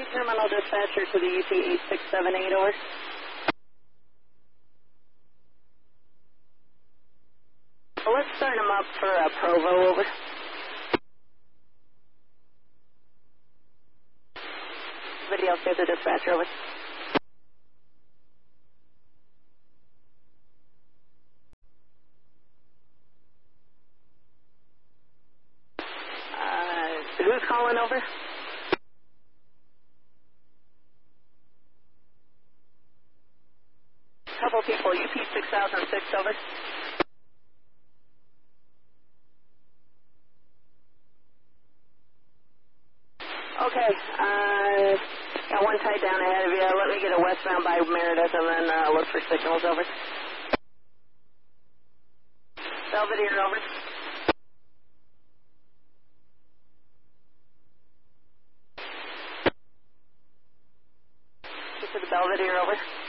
Terminal dispatcher to the UP 8678, over. Well, let's start him up for Provo, over. Video say the dispatcher, over. Who's calling, over? Couple people, UP 6006, over. Okay, got one tied down ahead of you. Let me get a westbound by Meredith and then look for signals, over. Belvedere, over. Get to the Belvedere, over.